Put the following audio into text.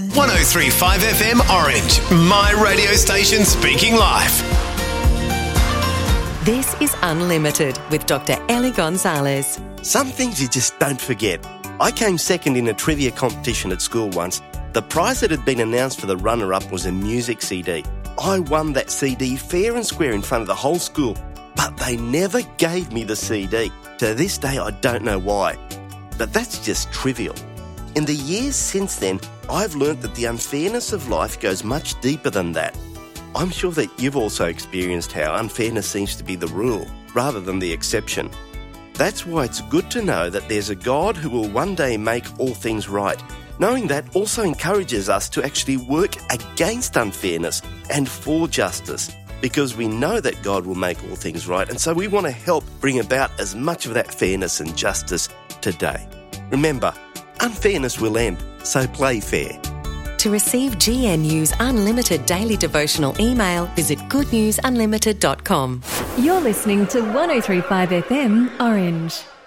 103.5 FM Orange, my radio station speaking life. This is Unlimited with Dr. Ellie Gonzalez. Some things you just don't forget. I came second in a trivia competition at school once. The prize that had been announced for the runner-up was a music CD. I won that CD fair and square in front of the whole school, but they never gave me the CD. To this day, I don't know why. But that's just trivial. In the years since then, I've learnt that the unfairness of life goes much deeper than that. I'm sure that you've also experienced how unfairness seems to be the rule rather than the exception. That's why it's good to know that there's a God who will one day make all things right. Knowing that also encourages us to actually work against unfairness and for justice, because we know that God will make all things right, and so we want to help bring about as much of that fairness and justice today. Remember, unfairness will end, so play fair. To receive GNU's Unlimited Daily Devotional email, visit goodnewsunlimited.com. You're listening to 103.5 FM Orange.